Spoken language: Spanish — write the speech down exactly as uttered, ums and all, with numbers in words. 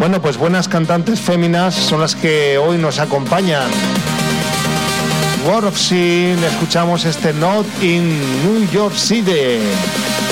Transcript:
Bueno, pues buenas cantantes féminas son las que hoy nos acompañan. War of Sin, escuchamos este Not in New York City.